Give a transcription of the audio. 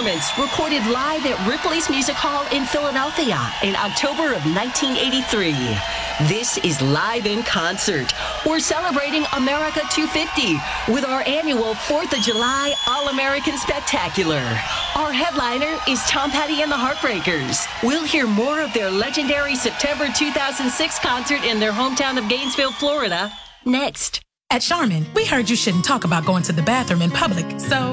performance recorded live at Ripley's Music Hall in Philadelphia in October of 1983. This is Live in Concert. We're celebrating America 250 with our annual 4th of July All-American Spectacular. Our headliner is Tom Petty and the Heartbreakers. We'll hear more of their legendary September 2006 concert in their hometown of Gainesville, Florida, next. At Charmin, we heard you shouldn't talk about going to the bathroom in public, so